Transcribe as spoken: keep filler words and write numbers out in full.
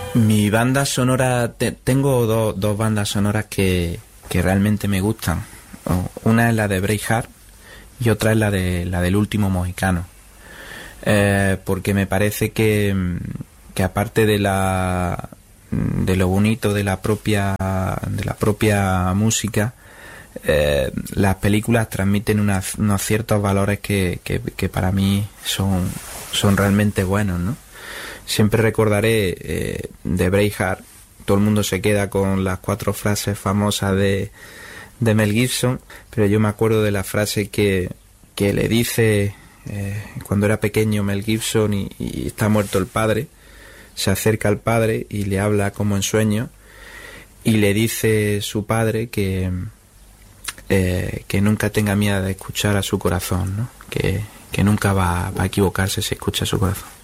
Mi banda sonora, te, tengo do, dos bandas sonoras que, que realmente me gustan. Una es la de Braveheart y otra es la de la del Último Mohicano. Eh, porque me parece que, que aparte de la de lo bonito de la propia de la propia música, eh, las películas transmiten unas, unos ciertos valores que, que, que para mí son, son realmente buenos, ¿no? Siempre recordaré eh, de Braveheart, todo el mundo se queda con las cuatro frases famosas de, de Mel Gibson, pero yo me acuerdo de la frase que, que le dice eh, cuando era pequeño Mel Gibson y, y está muerto el padre. Se acerca al padre y le habla como en sueño y le dice su padre que, eh, que nunca tenga miedo de escuchar a su corazón, ¿no? que, que nunca va, va a equivocarse si escucha a su corazón.